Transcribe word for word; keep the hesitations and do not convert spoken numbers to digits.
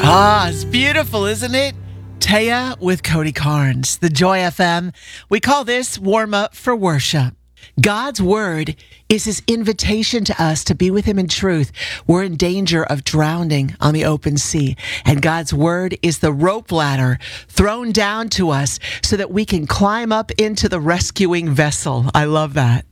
Ah, it's beautiful, isn't it? Taya with Cody Carnes, the Joy F M. We call this Warm Up for Worship. God's word is his invitation to us to be with him in truth. We're in danger of drowning on the open sea, and God's word is the rope ladder thrown down to us so that we can climb up into the rescuing vessel. I love that.